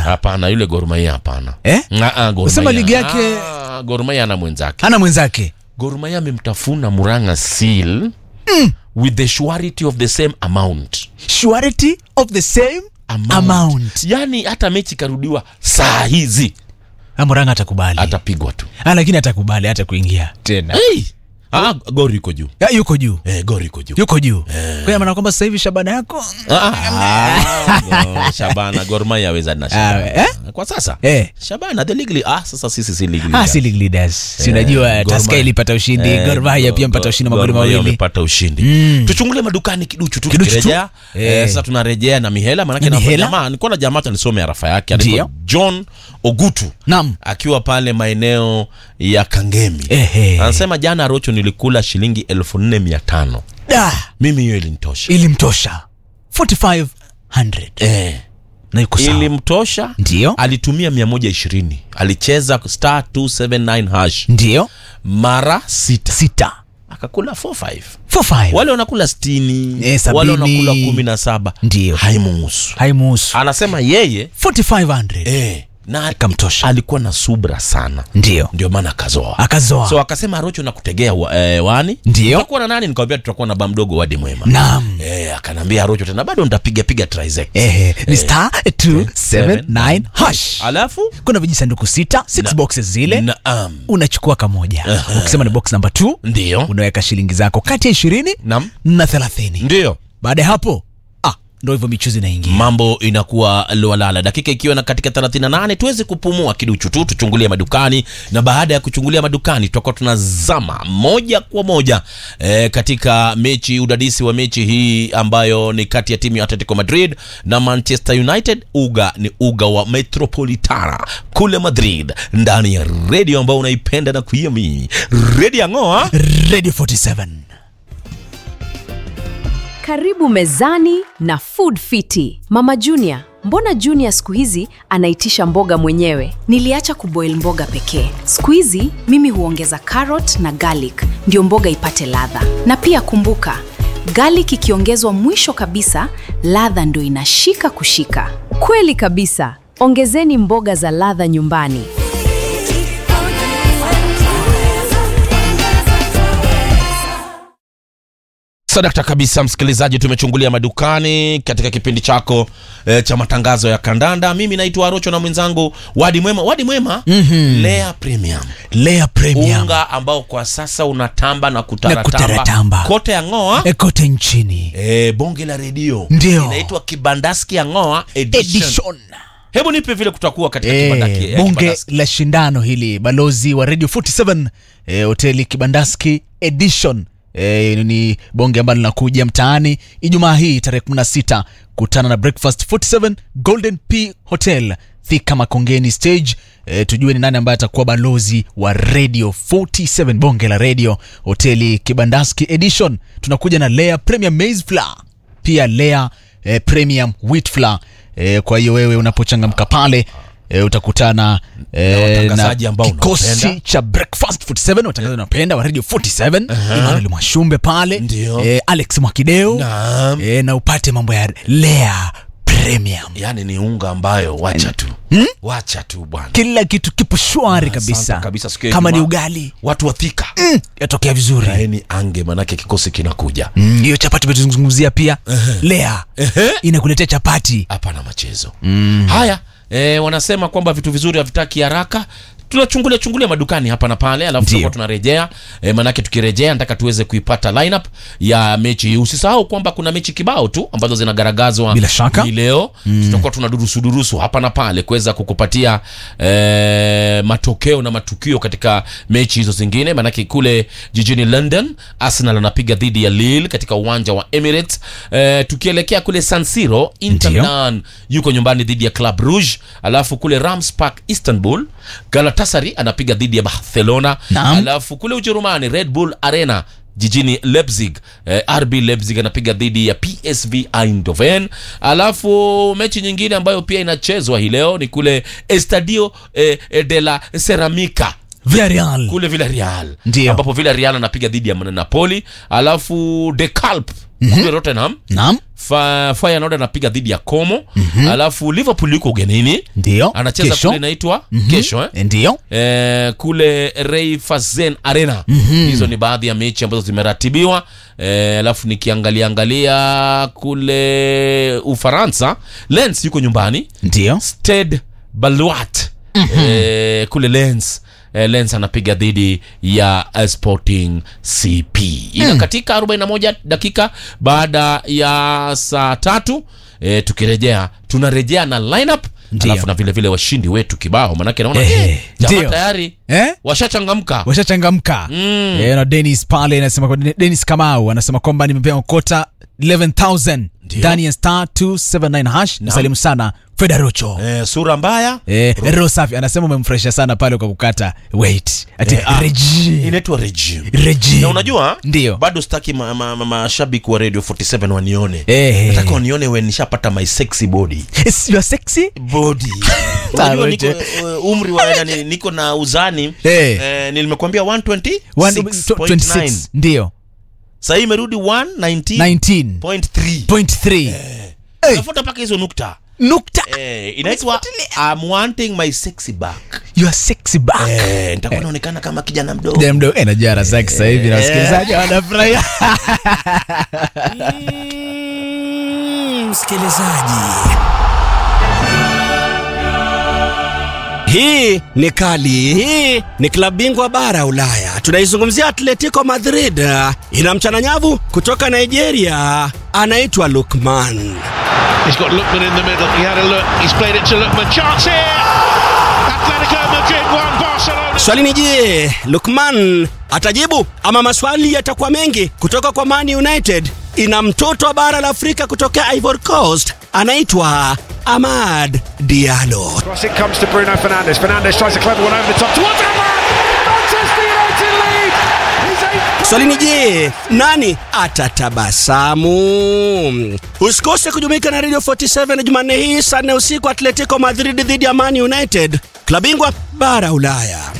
Hapana, yule Gor Mahia hapana. Unasema ligi yake Gor Mahia ana mwenzake. Ana mwenzake. Gor Mahia amemtafuna Murang'a Seal with the surety of the same amount. Surety of the same amount. Yani hata mechi karudiwa saa hizi. Murang'a atakubali. Atapigwa tu. Lakini atakubali hata kuingia tena. Gor yuko juu. Yuko juu. Gor yuko juu. Yuko juu. Kwa maana kwamba sasa hivi Shabana yako Shabana Gor Mahia yaweza na Shabana. Kwa sasa Shabana the league sasa sisi si league. Si league leaders. Si unajua Tusker ilipata ushindi, Gor Mahia pia mpata ushindi magoli mawili. Wamepata ushindi. Tuchungulie madukani kiduchu tu tukirejea. Sasa tunarejea na Mihela maana na jamaa nilikuwa na jamaa nisome arafa yake alikuwa John Ogutu. Naam. Akiwa pale maeneo ya Kangemi. Anasema jana Rocho nilikula shilingi 14,500. Mimi hiyo ilimtosha 4500. Na yuko sawa. Ilimtosha. Ndio. Alitumia 120. Alicheza star 279 hash. Ndio. Mara 6. Akakula 45. Wale wanakula 60, wale wanakula 17. Ndio. Haimuhusu. Anasema yeye 4500. Na akamtosha. Alikuwa na subra sana. Ndio maana akazoa. So akasema Rocho na kutegea wani. Tutakuwa na nani? Nikamwambia tutakuwa na bamdogo Wadi Mwema. Naam. Akanambia Rocho tena bado nitapiga trizex. Ni star 279 hash. Alafu kuna vijisanduku 6 boxes zile. Naam. Unachukua kamoja. Ukisema ni box number 2, ndio unaweka shilingi zako kati ya 20 na 30. Ndio. Baada ya hapo ndio hivyo michuzi inaingia. Mambo inakuwa loalala. Dakika ikiwa na katika 38 tuweze kupumua kiduchu tu tuchungulie madukani, na baada ya kuchungulia madukani tutakuwa tunazama moja kwa moja katika mechi, udadisi wa mechi hii ambayo ni kati ya timu ya Atletico Madrid na Manchester United. Uga ni uga wa Metropolitana kule Madrid, ndani ya radio ambayo unaipenda na kuiamini, Radio Ngoa, Radio 47. Karibu mezani na Food Fiti. Mama Junior, mbona Junior siku hizi anaitisha mboga mwenyewe? Niliacha kuboil mboga pekee. Siku hizi mimi huongeza carrot na garlic ndio mboga ipate ladha. Na pia kumbuka, garlic ikiongezwa mwisho kabisa, ladha ndio inashika kushika. Kweli kabisa. Ongezeni mboga za ladha nyumbani. Sadakta kabisa msikilizaji, tumechungulia madukani katika kipindi chako cha matangazo ya kandanda. Mimi naitwa Rocho na mwenzangu Wadi Mwema. Lea Premium. Unga ambao kwa sasa unatamba na kutaratamba kote ya Ngoa, kote nchini. Bonge la radio. Inaitwa Kibandaski ya Ngoa Edition. Hebu nipe vile kutakuwa katika Kibandaski. Bonge la shindano hili, balozi wa Radio 47, hoteli Kibandaski Edition. Ni bonge ambalo linakuja mtaani Ijumaa hii tarehe 16. Kutana na Breakfast 47 Golden P Hotel Thika Makongeni stage. Tujue ni nani ambaye atakuwa balozi wa Radio 47, bonge la radio, hoteli Kibandaski Edition. Tunakuja na Lea Premium Maize Flour, pia Lea Premium Wheat Flour. Kwa hiyo wewe unapochangamka pale utakutana na kikosi cha Breakfast 47, watangazaji wanapenda wa Radio 47, Emmanuel Mwashumbe pale, Alex Mwakideo, na upate mambo ya Lea Premium. Yani ni unga ambayo wacha tu bwana. Kila kitu kipo shwari kabisa. Kama ni ugali, watu wa Thika yatokea vizuri. Yaani ange manake kikosi kinakuja. Hiyo chapati tutazungumzia pia. Lea inakuletea chapati. Hapana machezo. Haya, wanasema kwamba vitu vizuri havitaki haraka. Tunachungulia madukani hapa na pale, alafu tutakuwa tunarejea. Manake tukirejea nataka tuweze kuipata lineup ya mechi. Usisahau kwamba kuna mechi kibao tu ambazo zinagaragazwa hii leo. Tutakuwa tunadurusu hapa na pale kuweza kukupatia matokeo na matukio katika mechi hizo zingine. Manake kule jijini London Arsenal anapiga dhidi ya Lille katika uwanja wa Emirates. Tukielekea kule San Siro, Inter Milan yuko nyumbani dhidi ya Club Rouge. Alafu kule Rams Park Istanbul, Galatasaray anapiga dhidi ya Barcelona. Alafu kule Ujerumani Red Bull Arena jijini Leipzig, RB Leipzig anapiga dhidi ya PSV Eindhoven. Alafu mechi nyingine ambayo pia inachezwa hii leo ni kule Estadio de la Ceramica Villarreal. Kule Villarreal. Ndio. Ambapo Villarreal anapiga dhidi ya Napoli, alafu De Kalp kule Rotterdam. Naam. Feyenoord anapiga dhidi ya Como. Alafu Liverpool yuko ugenini. Ndio. Anacheza Kesho. kule inaitwa kesho Ndio. kule Raiffeisen Arena. Hizo ni baadhi ya mechi ambazo zimeratibiwa. Alafu nikiangalia kule Ufaransa, Lens yuko nyumbani. Ndio. Stade Balouat kule Lens anapiga dhidi ya Sporting CP. Ina katika 41 dakika baada ya saa 3. Tunarejea na lineup. Alafu na vile vile washindi wetu kibao, manake naona jamaa tayari washachangamka. Na Dennis pale anasema, Dennis Kamau anasema kwamba nimepewa kota 11,000 ndani ya *279#. Msalimu sana Federocho. Sura mbaya. Roho safi anasema umemfresha sana pale kwa kukata weight. Ati inaitwa regime. Na unajua ndio bado sitaki mashabiki wa Radio 47 wanione. Nataka wanione when nishapata my sexy body. Your sexy body. Unajua niko umri wa niko na uzani. Nilimekuambia 126.9. Ndio. Sasa imerudi 119.3. Nafuta paka hizo nukta. Inaitwa I'm wanting my sexy back. Your sexy back. Nitakuwa naonekana kama kijana mdogo. Najara sasa sasa hivi na wasikilizaji wanafurahia. Msikilizaji, hii ni kali. Hii ni klabu bingwa bara Ulaya. Tunaizungumzia Atletico Madrid. Ina mchana nyavu kutoka Nigeria, anaitwa Lukman. He's got Lookman in the middle. He had a look. He's played it to Lookman. Chance here. Atletico Madrid 1, Barcelona. Swali ni je, Lukman atajibu ama maswali yatakuwa mengi kutoka kwa Man United? Ina mtoto wa bara la Afrika kutoka Ivory Coast, anaitwa Amad Diallo. Cross it comes to Bruno Fernandes. Fernandes tries a clever one over the top towards Amad. Manchester United lead. Swali ni je, nani atatabasamu? Usikose kujumuika na Radio 47 Jumanne hii saa 4 usiku, Atletico Madrid dhidi ya Man United, klabu bingwa bara Ulaya.